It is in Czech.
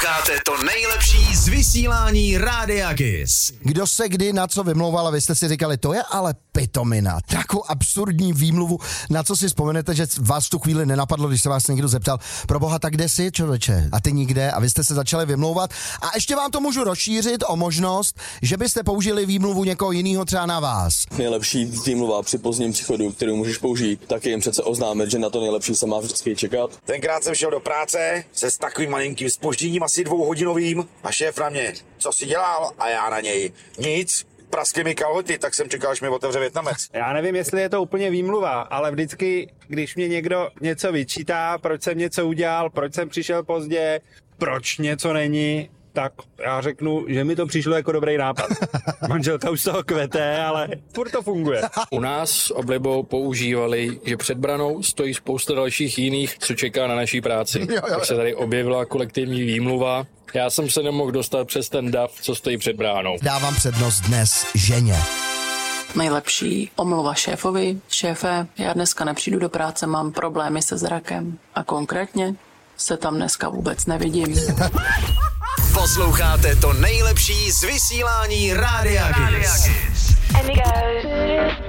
Posloucháte to nejlepší z vysílání Rádia Kiss. Kdo se kdy na co vymlouval a vy jste si říkali, to je ale pitomina. Takovou absurdní výmluvu, na co si vzpomenete, že vás v tu chvíli nenapadlo, když se vás někdo zeptal, pro boha, tak kde jsi, člověče? A ty nikde, a vy jste se začali vymlouvat. A ještě vám to můžu rozšířit o možnost, že byste použili výmluvu někoho jiného třeba na vás. Nejlepší výmluva při pozdním příchodu, kterou můžeš použít, tak je jim přece oznámit, že na to nejlepší se má vždycky čekat. Tenkrát jsem šel do práce se s takovým malinkým zpožděním, asi 2hodinovým, a šéf na mě, co jsi dělal? A já na něj, nic, praskly mi kalhoty, tak jsem čekal, až mi otevře Vietnamec. Já nevím, jestli je to úplně výmluva, ale vždycky, když mě někdo něco vyčítá, proč jsem něco udělal, proč jsem přišel pozdě, proč něco není, tak já řeknu, že mi to přišlo jako dobrý nápad. Manželka už z toho kvete, ale furt to funguje. U nás s oblibou používali, že před branou stojí spousta dalších jiných, co čeká na naší práci. Tak se tady objevila kolektivní výmluva. Já jsem se nemohl dostat přes ten dav, co stojí před bránou. Dávám přednost dnes ženě. Nejlepší omluva šéfovi. Šéfe, já dneska nepřijdu do práce, mám problémy se zrakem. A konkrétně se tam dneska vůbec nevidím. Posloucháte to nejlepší z vysílání Rádia Kiss.